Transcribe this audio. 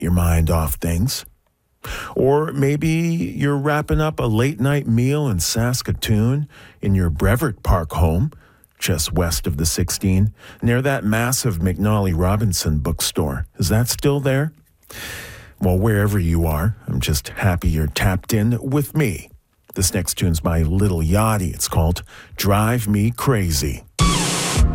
your mind off things. Or maybe you're wrapping up a late-night meal in Saskatoon in your Brevard Park home, just west of the 16, near that massive McNally Robinson bookstore. Is that still there? Well, wherever you are, I'm just happy you're tapped in with me. This next tune's by Little Yachty. It's called Drive Me Crazy.